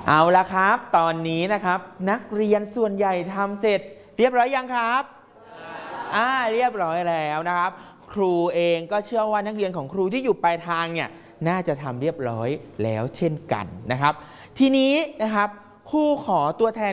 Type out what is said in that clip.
เอาละครับตอนนี้นะครับนักเรียนส่วนใหญ่ทำเสร็จเรียบร้อยยังครับเรียบร้อยแล้วนะครับครูเองก็เชื่อว่านักเรียนของครูที่อยู่ปลายทางเนี่ยน่าจะทำเรียบร้อยแล้วเช่นกันนะครับทีนี้นะครับครูขอตัวแทน